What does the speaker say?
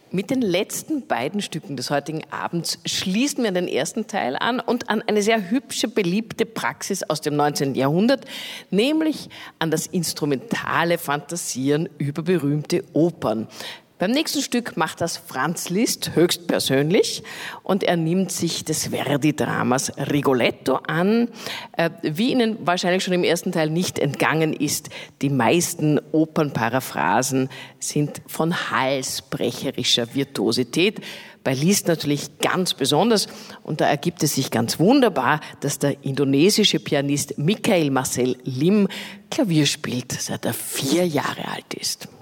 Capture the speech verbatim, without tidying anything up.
Mit den letzten beiden Stücken des heutigen Abends schließen wir den ersten Teil an und an eine sehr hübsche, beliebte Praxis aus dem neunzehnten Jahrhundert, nämlich an das instrumentale Fantasieren über berühmte Opern. Beim nächsten Stück macht das Franz Liszt höchstpersönlich und er nimmt sich des Verdi-Dramas Rigoletto an. Wie Ihnen wahrscheinlich schon im ersten Teil nicht entgangen ist, die meisten Opernparaphrasen sind von halsbrecherischer Virtuosität. Bei Liszt natürlich ganz besonders und da ergibt es sich ganz wunderbar, dass der indonesische Pianist Mikhail Marcel Lim Klavier spielt, seit er vier Jahre alt ist.